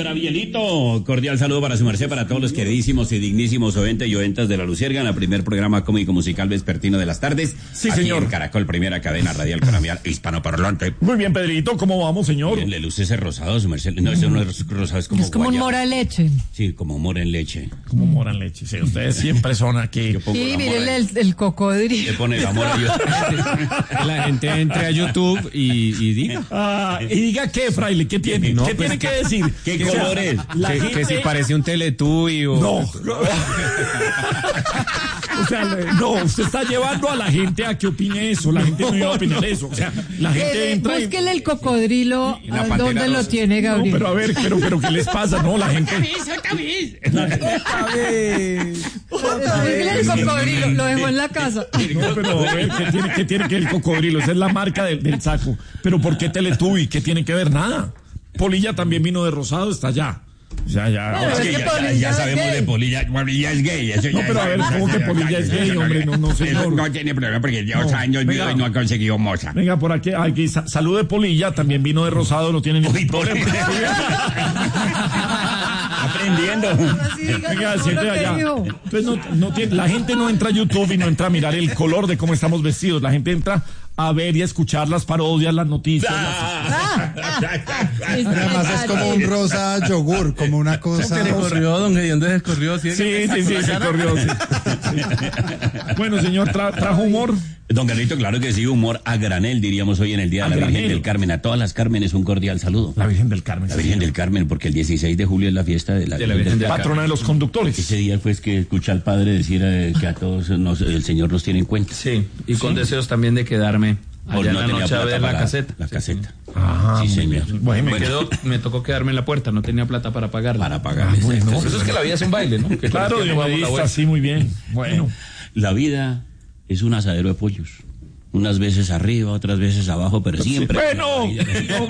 Gabrielito, cordial saludo para su merced, para todos los queridísimos y dignísimos oyentes y oyentas de La Luciérnaga, el primer programa cómico musical vespertino de las tardes. Sí, aquí señor. en Caracol, primera cadena radial colombiana hispanoparlante. Muy bien, Pedrito, ¿cómo vamos, señor? Bien, le luce ese rosado, su merced. No, ese no es rosado, es como Es como un guayaba. mora leche. Sí, como mora en leche. Como moran leche, sí, ustedes siempre son aquí. Yo pongo Sí, la miren mora, el cocodrilo. le pone la mora Que la gente entre a YouTube y diga. Ah, y diga qué, fraile, ¿qué tiene? No, ¿Qué pues tiene que decir? ¿Qué O sea, color es? la Que gente... si parece un Teletubby o... No. O sea, no, usted está llevando a la gente a que opine eso. La gente no iba a opinar eso. O sea, la gente entra y... Búsquele el cocodrilo. Y la ¿A pantera ¿Dónde lo rosa. tiene, No, Gabriel? pero a ver, pero ¿qué les pasa? No, la gente... Búsquele el cocodrilo. Lo dejó en la casa. No, pero a ver, ¿qué tiene que ver el cocodrilo? Esa es la marca del saco. Pero ¿por qué Teletubby? ¿Qué tiene que ver? Nada. Polilla también vino de rosado, está allá. Ya. Es que ya sabemos de Polilla. Polilla es gay. Eso No, ya pero a ver, ¿cómo que Polilla es gay, hombre? No, señor. No tiene problema porque lleva 8 años vivo venga. y no ha conseguido moza. Venga, por aquí, salude Polilla, también vino de rosado, no tiene ningún problema. Aprendiendo. Venga, siente allá. Entonces no tiene, la gente no entra a YouTube y no entra a mirar el color de cómo estamos vestidos. La gente entra a ver y a escuchar las parodias, las noticias. Además es como un rosa yogur, como una cosa. Se le corrió, don Gediondo se corrió. Sí, se corrió. Sí. Bueno, señor, ¿trajo humor? Don Carlito, claro que sí, humor a granel, diríamos hoy en el Día de la Virgen granel. del Carmen. A todas las Cármenes un cordial saludo. La Virgen del Carmen. La Virgen del Carmen, porque el 16 de julio es la fiesta de la Virgen del Patrona de los conductores. Ese día fue que escuché al padre decir que a todos el Señor nos tiene en cuenta. Sí, y con deseos también de quedarme allá en la noche a ver la caseta. La caseta. Ajá, Sí, muy señor. bien. Bueno, Me tocó quedarme en la puerta, no tenía plata para pagarla. Para pagar. bueno. Eso es que la vida es un baile, ¿no? Que Claro, todos vamos a la diomadista, vuelta. sí, muy bien. Bueno. La vida es un asadero de pollos. Unas veces arriba, otras veces abajo, pero siempre. Bueno, ya,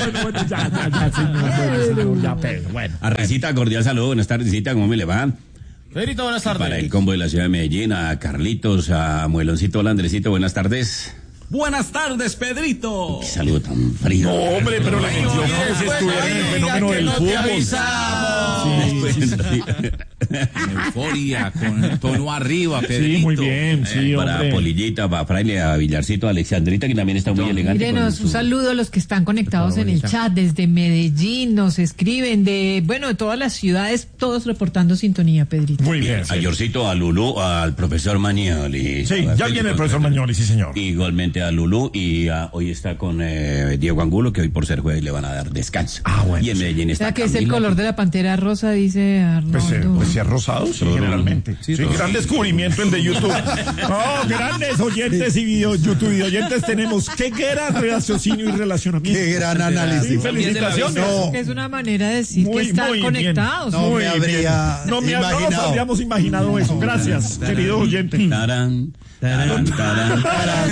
señor, ya, Pedro, bueno. A Recita, cordial saludo. Buenas tardes, Recita, ¿cómo me le va? Pedrito, buenas tardes. Para el combo de la ciudad de Medellín, a Carlitos, a Mueloncito, hola Andresito, buenas tardes. Buenas tardes, Pedrito. Qué saludo tan frío. No, hombre, pero la gente como si estuviera en el fenómeno del fútbol. Euforia, con el tono arriba, Pedrito. Sí, muy bien, sí, Para hombre. Polillita, para Fraile, a Villarcito, a Alexandrita, que también está muy elegante. Mírenos, con un su- saludo a los que están conectados en el chat desde Medellín, nos escriben de todas las ciudades, todos reportando sintonía, Pedrito. Muy bien. A Yorcito, a Lulú, al profesor Mañoli. Sí, ya viene el profesor Mañoli, sí, señor. Igualmente a Lulú y hoy está con Diego Angulo, que hoy por ser jueves le van a dar descanso. Ah, bueno, Y en Medellín O está sea que es el Camila, color de la pantera rosa, dice Pues Arnoldo. si es rosado, sí, generalmente. Sí, gran descubrimiento el de YouTube. Oh, grandes oyentes y YouTube oyentes tenemos. Qué gran raciocinio y relacionamiento. Qué gran Sí, análisis. felicitaciones. No, Que es una manera de decir que están muy bien. conectados. No me habría No nos imaginado. habríamos imaginado eso. Gracias, querido oyente. Tarán, tarán, tarán,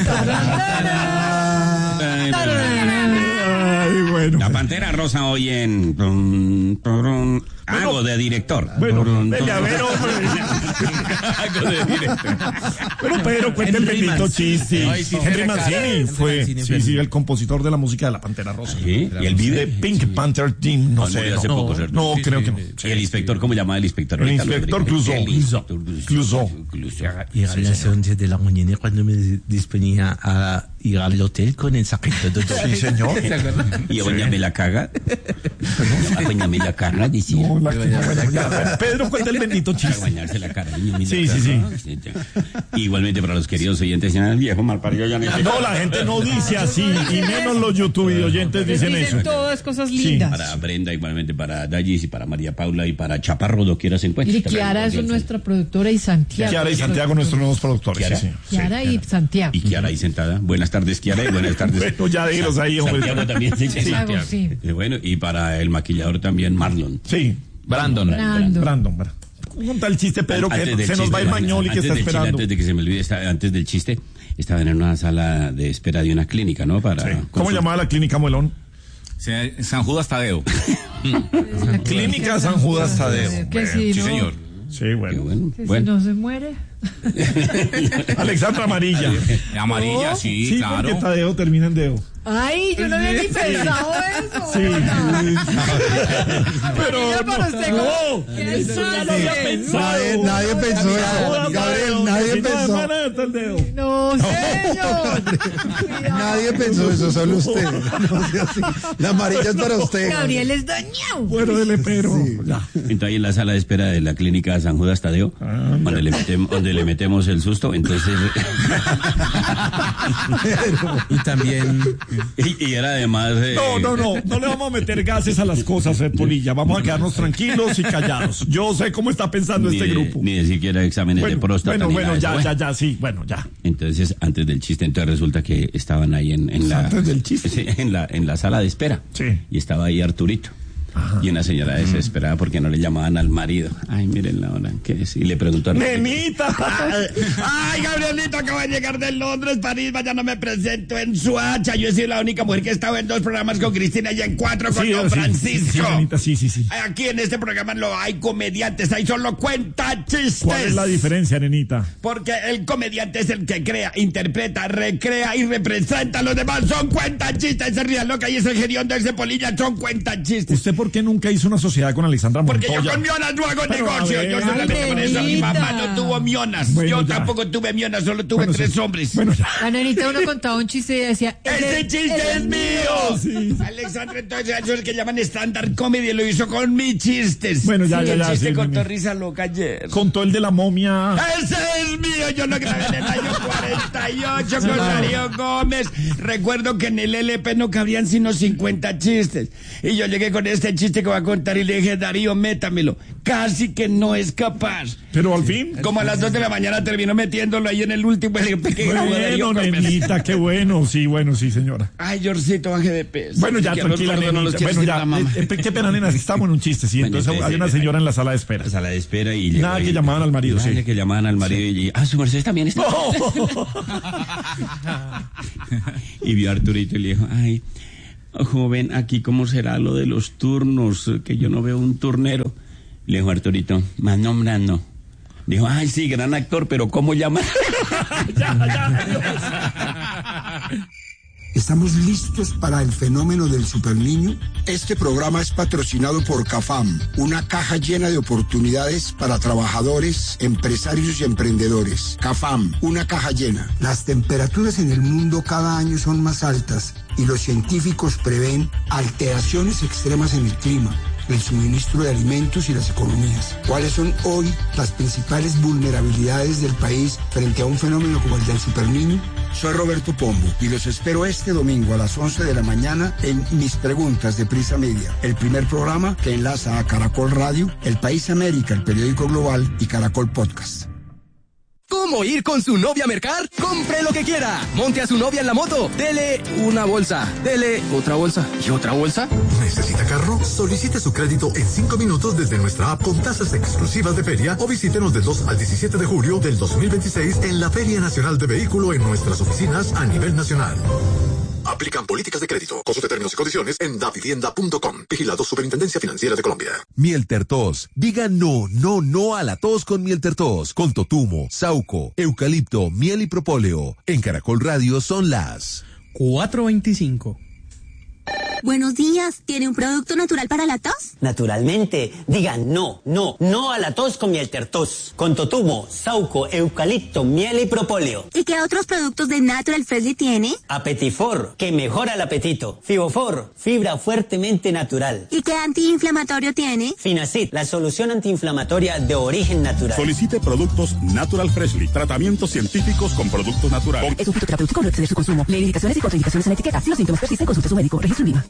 Ay, bueno. La Pantera Rosa hoy en algo de director. Bueno, venga, a ver, hombre. Algo de director. Pero Pedro, cuenta el bendito chiste. Ay, sí, Henry Henry Mancini fue, Mancini, sí, el compositor de la música de la Pantera Rosa. ¿Sí? ¿Y el De vive? Pink Panther Team, no sé. Murió hace no, poco, ¿cierto? no, creo que no. ¿Y el inspector cómo llamaba el inspector? El Ahorita lo inspector averiguo. Clouseau. El inspector Clouseau. Y a las 11 de la mañana cuando me disponía a ir al hotel con el saquito de Sí, señor. Y a doña me la caga. A doña me la caga, decía. No, bueno, ya. Pedro, cuenta el bendito Para chiste. bañarse la cara. Doña me la Sí, caga. sí, Igualmente para los queridos oyentes, el viejo malparido ya No, la gente no dice así, y menos los YouTube oyentes dicen eso. Dicen todas cosas Sí. lindas. Para Brenda, igualmente para Dallis y para María Paula y para Chaparro, doquiera se encuentra. Y Kiara es nuestra productora y Santiago. Kiara y Santiago, nuestros nuevos productores. Kiara. Sí, sí. Kiara y Santiago. Y Kiara ahí sentada. Buenas tardes, Kiara, y buenas tardes. Bueno, ya déjelos ahí, hombre. Santiago también. Sí, Santiago, sí. Bueno, y para el maquillador también, Marlon. Sí, Brandon. Brandon. Brandon. Conta el chiste, Pedro, Antes que del se nos chiste, va el Mañoli que antes está del chiste, esperando. Antes de que se me olvide, antes del chiste, estaban en una sala de espera de una clínica, ¿no? Para Sí. ¿Cómo llamaba la clínica Muelón? San Judas Tadeo. Clínica San Judas Tadeo. Que si Sí, no, señor. Sí, Qué bueno. bueno. que si Bueno, no se muere. Alexandra amarilla. Amarilla, sí, claro. Porque Tadeo termina en Deo. Ay, yo no había ni pensado eso. Sí. Pero para usted, no. ¿Qué Eso ya lo había pensado. Nadie pensó eso. Gabriel, nadie pensó. No, señor. Nadie pensó eso, solo usted. No sea así. La amarilla es para usted. Gabriel es dañado. Bueno, dele pero. Sí. Entonces ahí en la sala de espera de la clínica San Judas Tadeo, donde le metemos el susto, entonces... Y también... Y era además... No le vamos a meter gases a las cosas, Polilla. Vamos a quedarnos tranquilos y callados. Yo sé cómo está pensando este grupo. Ni de siquiera exámenes de próstata. Bueno, ya. Entonces, antes del chiste, entonces resulta que estaban ahí en la... Antes del chiste. Sí, en la sala de espera. Sí. Y estaba ahí Arturito. Ajá. Y una señora desesperada porque no le llamaban al marido. Ay, miren la hora que es. Y le preguntó a ¡Nenita! Ay, Gabrielito, acabo de llegar de Londres, París, mañana me presento en Suacha. Yo he sido la única mujer que he estado en 2 programas con Cristina y en 4 con Don Francisco. Nenita, sí. Aquí en este programa no hay comediantes, hay solo cuentachistes. ¿Cuál es la diferencia, nenita? Porque el comediante es el que crea, interpreta, recrea y representa a los demás. Son cuentachistes. Ese Rías Loca y ese Geriondo, ese Polilla son cuentachistes. ¿Usted por qué nunca hizo una sociedad con Alexandra Montoya? Porque yo con mionas no hago Pero, negocio. Yo solamente con eso. Mi mamá no tuvo mionas. Bueno, yo ya. tampoco tuve mionas, solo tuve 3 hombres. Bueno, ya. La nenita uno contaba un chiste y decía... ¡Ese chiste es mío! Sí. Alexandra, entonces, eso es el que llaman stand-up comedy, lo hizo con mis chistes. Bueno, ya. El chiste Sí, contó nene. Risa Loca ayer. Contó el de la momia. ¡Ese es mío! Yo lo grabé en el año 48 con Darío Gómez. Recuerdo que en el LP no cabrían sino 50 chistes. Y yo llegué con este chiste que voy a contar y le dije, Darío, métamelo. Casi que no es capaz. Pero al fin. Como a las 2 de la mañana terminó metiéndolo ahí en el último LP que grabó Darío Bueno, Gómez. nenita, qué bueno, sí, señora. Ay, Yorcito, baje de peso. Bueno, ya, Que a los tranquila, gordos no los nenita. quiere Bueno, decir ya, la mamá. qué pena, nena, estamos en un chiste, sí. Bueno, Entonces hay una entonces, señora en la sala de espera. A sala de espera y llegó. Nada, que llamaban al marido, sí. Que llamaban al marido y su merced también está. Y vio a Arturito y le dijo, ay, joven, aquí cómo será lo de los turnos, que yo no veo un turnero. Le dijo Arturito, más nombrando. Dijo, ay, sí, gran actor, pero ¿cómo llama? ¿Estamos listos para el fenómeno del superniño? Este programa es patrocinado por CAFAM, una caja llena de oportunidades para trabajadores, empresarios y emprendedores. CAFAM, una caja llena. Las temperaturas en el mundo cada año son más altas y los científicos prevén alteraciones extremas en el clima, el suministro de alimentos y las economías. ¿Cuáles son hoy las principales vulnerabilidades del país frente a un fenómeno como el del superniño? Soy Roberto Pombo y los espero este domingo a las 11 de la mañana en Mis Preguntas de Prisa Media, el primer programa que enlaza a Caracol Radio, El País América, el periódico global y Caracol Podcast. ¿Cómo ir con su novia a mercar? Compre lo que quiera. Monte a su novia en la moto. Dele una bolsa. Dele otra bolsa. ¿Y otra bolsa? ¿Necesita carro? Solicite su crédito en 5 minutos desde nuestra app con tasas exclusivas de feria o visítenos del 2 al 17 de julio del 2026 en la Feria Nacional de Vehículo en nuestras oficinas a nivel nacional. Aplican políticas de crédito. Consulte términos y condiciones en davivienda.com. Vigilado Superintendencia Financiera de Colombia. Mieltertos. Diga no a la tos con Mieltertos. Con totumo, sauco, eucalipto, miel y propóleo. En Caracol Radio son las 4:25. Buenos días, ¿tiene un producto natural para la tos? Naturalmente, digan no a la tos con Mieltertos, con totumo, sauco, eucalipto, miel y propóleo. ¿Y qué otros productos de Natural Freshly tiene? Apetifor, que mejora el apetito. Fibofor, fibra fuertemente natural. ¿Y qué antiinflamatorio tiene? Finacid, la solución antiinflamatoria de origen natural. Solicite productos Natural Freshly, tratamientos científicos con productos naturales. Es un fitoterapéutico, no exceder su consumo. Lee indicaciones y contraindicaciones en la etiqueta. Si los síntomas persisten, consulte a su médico. Registro INVIMA.